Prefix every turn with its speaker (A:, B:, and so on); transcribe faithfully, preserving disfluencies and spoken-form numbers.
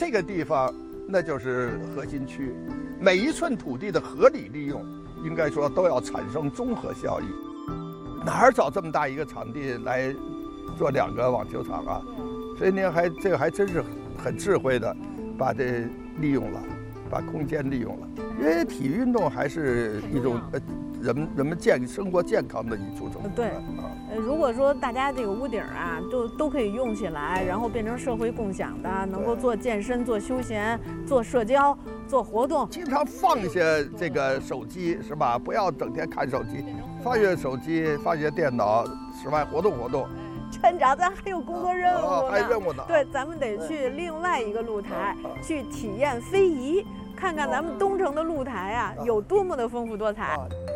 A: 这个地方那就是核心区，每一寸土地的合理利用，应该说都要产生综合效益。哪儿找这么大一个场地来做两个网球场啊？所以您还这个还真是很智慧的，把这利用了，把空间利用了。因为体育运动还是一种呃人们人们健生活健康的一处手段。
B: 对，呃，如果说大家这个屋顶啊都都可以用起来，然后变成社会共享的，能够做健身、做休闲、做社交、做活动，
A: 经常放下这个手机是吧？不要整天看手机，放下手机，放下电脑，室外活动活动。
B: 村长，咱还有工作任务呢，
A: 哦、还有任务呢。
B: 对，咱们得去另外一个露台去体验非遗，看看咱们东城的露台啊有多么的丰富多彩。